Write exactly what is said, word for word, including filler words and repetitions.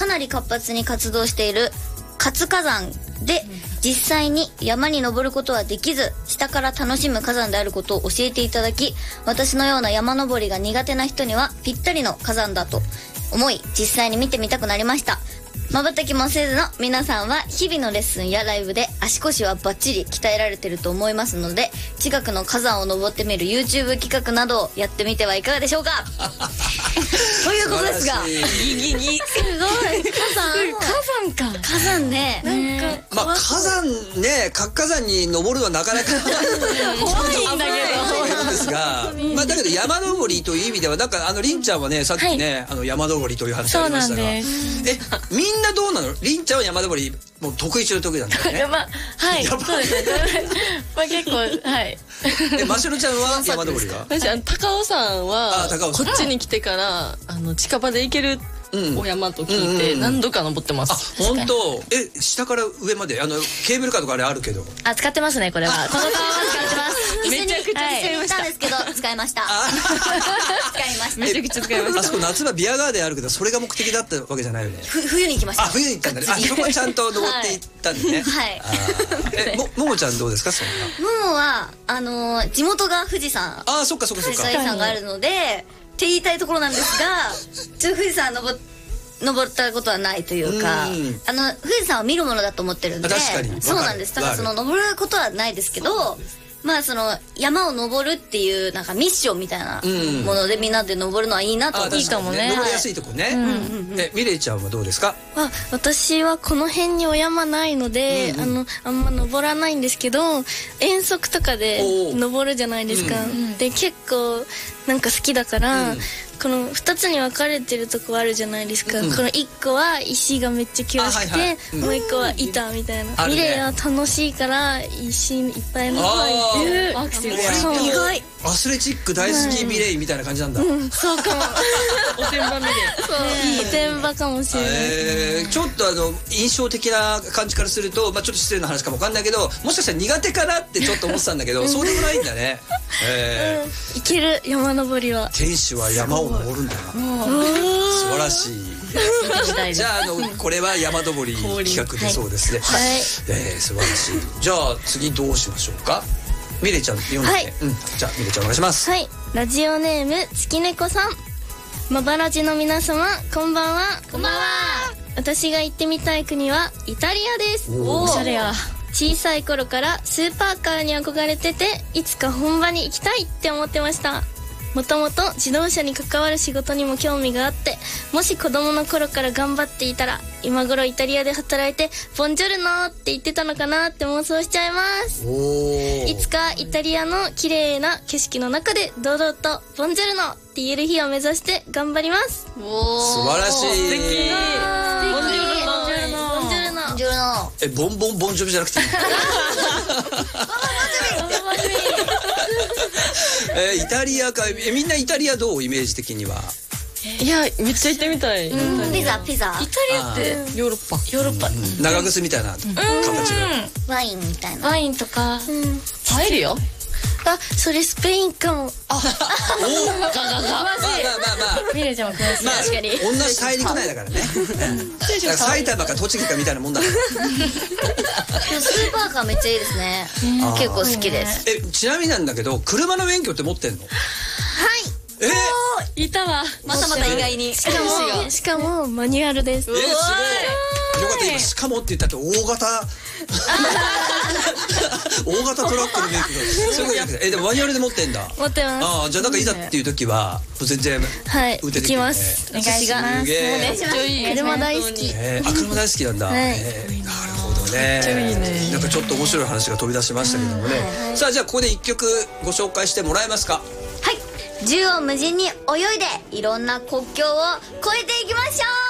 なり活発に活動している活火山で、実際に山に登ることはできず、下から楽しむ火山であることを教えていただき、私のような山登りが苦手な人にはぴったりの火山だと思い、実際に見てみたくなりました。瞬きもせずの皆さんは日々のレッスンやライブで足腰はバッチリ鍛えられてると思いますので、近くの火山を登ってみる YouTube 企画などをやってみてはいかがでしょうか。ということですが、ギギギすごい火山火山か火山ね、なんかまあ火山ね、活火山に登るのはなかなか怖いんだけどですが、まあだけど山登りという意味では、なんかあのりんちゃんはね、さっきね、あの山登りという話ありましたが、えみんなどうなの？りんちゃんは山登りもう得意中の得意なんだよね。 まあはい、そうですね。まあ結構はい。 えましろちゃんは山登りは？ 私あの高尾山はこっちに来てからあの近場で行けるお山と聞いて何度か登ってます。 あ、本当。え、下から上まであのケーブルカーとかあれあるけど。 あ、使ってますねこれは。この川は使ってます。 めちゃくちゃ使いました。 んですけど使いました。使いました。 めちゃくちゃ使いました。 あそこ夏場ビアガーデンあるけど、それが目的だったわけじゃないよね。 冬に行きました。 あ、冬に行ったんだね。あ、そこはちゃんと登っていったんでね。 はい。 え、もももちゃんどうですかそんな。ももはあの地元が富士山。 あ、そっかそっかそっか。 世界遺産があるのでって言いたいところなんですが、ちょっと富士山登登ったことはないというか、あの富士山は見るものだと思ってるんで。 確かに。 そうなんです。ただその登ることはないですけど、まあその山を登るっていうなんかミッションみたいなものでみんなで登るのはいいなと思って。 いいかもね。 登りやすいとこね。え、ミレイちゃんはどうですか？ あ、私はこの辺にお山ないので、あのあんま登らないんですけど、遠足とかで登るじゃないですか。で結構なんか好きだから。このふたつに分かれてるとこあるじゃないですか、うん、このいっこは石がめっちゃ険しくて、はいはいうん、もういっこは板みたいな、ミレイは楽しいから石いっぱいの入ってるアクセル意外アスレチック大好きミレイみたいな感じなんだ、 うん、そうかもおてんばミレイそうおてんばかもしれない、 えー、ちょっとあの印象的な感じからすると、まあ、ちょっと失礼な話かも分かんないけど、もしかしたら苦手かなってちょっと思ってたんだけどそうでもないんだね、えーうん、いける山登りは天使は山を登るんだな、素晴らしいじゃあ、あのこれは山登り企画でそうですね、はいはい、えー、素晴らしい。じゃあ次どうしましょうか。ミレイちゃん読んで、はい、うん、じゃあミレイちゃんお願いします。 はい、ラジオネーム月猫さん、まばらじの皆様こんばんは。 こんばんは。 私が行ってみたい国はイタリアです。 おしゃれや。 小さい頃からスーパーカーに憧れてて、いつか本場に行きたいって思ってました。もともと自動車に関わる仕事にも興味があって、もし子供の頃から頑張っていたら今頃イタリアで働いてボンジョルノって言ってたのかなって妄想しちゃいます。いつかイタリアの綺麗な景色の中で堂々とボンジョルノって言える日を目指して頑張ります。 素晴らしい。 素敵。 ボンジョルノボンジョルノボンジョルノボンジョルノ。 え、ボンボンボンジョビじゃなくていいえー、イタリアか。え、みんなイタリアどうイメージ的には。 いや、めっちゃ行ってみたい。 ピザピザ。 イタリアってヨーロッパ。 ヨーロッパ。 長靴みたいな形が。ワインみたいな。 ワインとか。パエリア？ あ、それスペインかも。あ、 おお、ガガガ。まあまあまあまあ。 ミレイちゃんも詳しい。 確かに。 同じ大陸内だからね。埼玉か栃木かみたいなもんだから。 スーパーカーめっちゃいいですね。結構好きです。 え、ちなみになんだけど、車の免許って持ってんの？はい。 え、いたわ。 またまた意外に。 しかもしかもマニュアルです。 え、すごい。よかった今しかもって言ったって大型。大型トラックの免許がすごいやつ。え、でもマニュアルで持ってんだ。 持ってます。 ああ、じゃあなんかいざっていう時は全然はい、行きます。 お願いします。 すげえ。 車大好き。 え、あ、車大好きなんだ。なるほどね。なんかちょっと面白い話が飛び出しましたけどもね。さあ、じゃあここで一曲ご紹介してもらえますか。 はい。縦横無尽に泳いでいろんな国境を越えていきましょう。